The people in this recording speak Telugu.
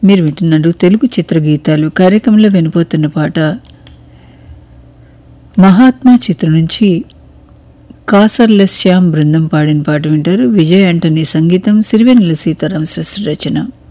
మీరు వింటున్నారు తెలుగు చిత్రగీతాలు కార్యక్రమంలో వినిపోతున్న పాట మహాత్మా చిత్రం నుంచి కాసర్ల శ్యామ్ బృందం పాడిన పాట వింటారు. విజయ్ యాంటనీ సంగీతం, సిరివెన్నెల సీతారాం శాస్త్రి రచన.